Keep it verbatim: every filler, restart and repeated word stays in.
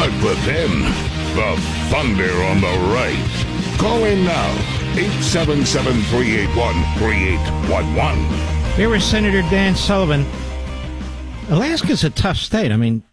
Doug the ten, the Thunder on the right. Call in now, eight seven seven, three eight one, three eight one one. Here was Senator Dan Sullivan. Alaska's a tough state. I mean,